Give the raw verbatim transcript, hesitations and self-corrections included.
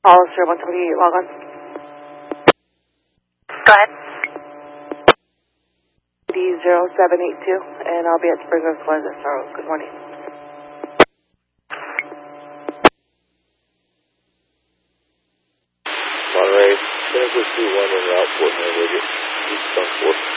Hollister one twenty-eight, log on. Go ahead. D zero seven eight two, and I'll be at Spring Grove Plaza, so good morning. Monterey, San Francisco two one in route four nine, we'll get East Sunport.